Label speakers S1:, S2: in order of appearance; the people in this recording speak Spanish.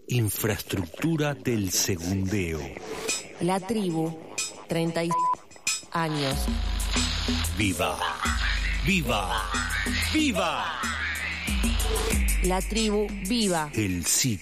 S1: Infraestructura del segundeo.
S2: La tribu, 30 años.
S1: ¡Viva! ¡Viva! ¡Viva!
S2: La tribu viva.
S1: El sitio